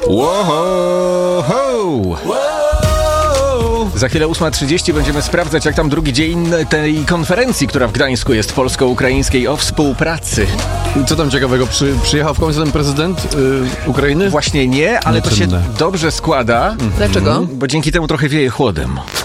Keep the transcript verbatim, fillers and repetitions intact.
Wow, Za chwilę ósma trzydzieści będziemy sprawdzać, jak tam drugi dzień tej konferencji, która w Gdańsku jest polsko-ukraińskiej o współpracy. Co tam ciekawego? Przy, przyjechał w końcu ten prezydent yy, Ukrainy? Właśnie nie, ale to się Nieczynne. dobrze składa. Dlaczego? Bo dzięki temu trochę wieje chłodem.